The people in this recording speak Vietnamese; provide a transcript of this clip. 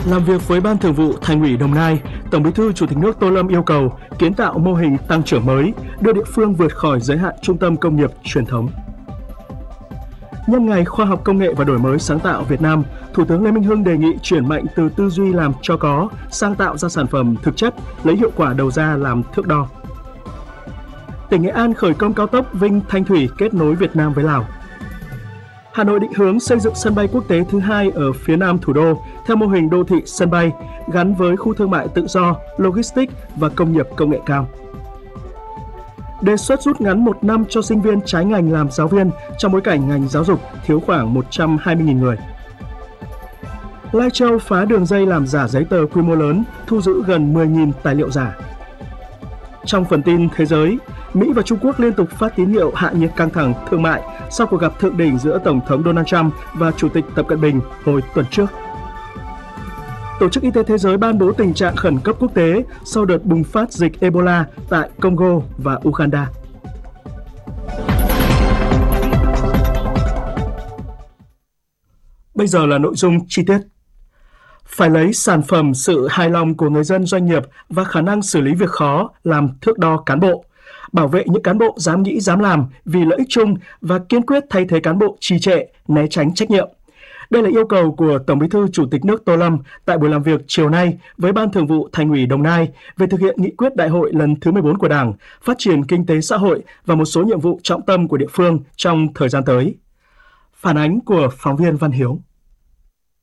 Làm việc với Ban Thường vụ Thành ủy Đồng Nai, Tổng Bí thư Chủ tịch nước Tô Lâm yêu cầu kiến tạo mô hình tăng trưởng mới, đưa địa phương vượt khỏi giới hạn trung tâm công nghiệp truyền thống. Nhân ngày Khoa học Công nghệ và Đổi mới sáng tạo Việt Nam, Thủ tướng Lê Minh Hưng đề nghị chuyển mạnh từ tư duy làm cho có sang tạo ra sản phẩm thực chất, lấy hiệu quả đầu ra làm thước đo. Tỉnh Nghệ An khởi công cao tốc Vinh - Thanh Thủy kết nối Việt Nam với Lào. Hà Nội định hướng xây dựng sân bay quốc tế thứ hai ở phía nam thủ đô theo mô hình đô thị sân bay gắn với khu thương mại tự do, logistics và công nghiệp công nghệ cao. Đề xuất rút ngắn 1 năm cho sinh viên trái ngành làm giáo viên trong bối cảnh ngành giáo dục thiếu khoảng 120.000 người. Lai Châu phá đường dây làm giả giấy tờ quy mô lớn, thu giữ gần 10.000 tài liệu giả. Trong phần tin thế giới, Mỹ và Trung Quốc liên tục phát tín hiệu hạ nhiệt căng thẳng thương mại sau cuộc gặp thượng đỉnh giữa Tổng thống Donald Trump và Chủ tịch Tập Cận Bình hồi tuần trước. Tổ chức Y tế Thế giới ban bố tình trạng khẩn cấp quốc tế sau đợt bùng phát dịch Ebola tại Congo và Uganda. Bây giờ là nội dung chi tiết. Phải lấy sản phẩm, sự hài lòng của người dân doanh nghiệp và khả năng xử lý việc khó làm thước đo cán bộ, bảo vệ những cán bộ dám nghĩ dám làm vì lợi ích chung và kiên quyết thay thế cán bộ trì trệ, né tránh trách nhiệm. Đây là yêu cầu của Tổng Bí thư Chủ tịch nước Tô Lâm tại buổi làm việc chiều nay với Ban Thường vụ Thành ủy Đồng Nai về thực hiện nghị quyết đại hội lần thứ 14 của Đảng, phát triển kinh tế xã hội và một số nhiệm vụ trọng tâm của địa phương trong thời gian tới. Phản ánh của phóng viên Văn Hiếu.